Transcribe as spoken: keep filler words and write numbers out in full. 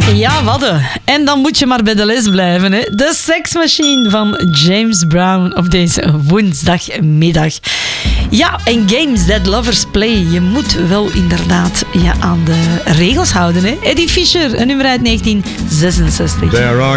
Ja, wadden. En dan moet je maar bij de les blijven. Hè. De Sex Machine van James Brown op deze woensdagmiddag. Ja, en games that lovers play. Je moet wel inderdaad je aan de regels houden. Hè. Eddie Fisher, een nummer uit negentien zesenzestig. There are